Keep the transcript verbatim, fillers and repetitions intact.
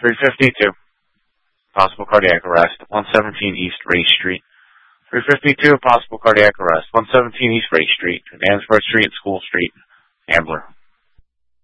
three fifty-two, possible cardiac arrest, one seventeen East Race Street. three fifty-two, possible cardiac arrest, one seventeen East Race Street, Danforth Street, School Street, Ambler.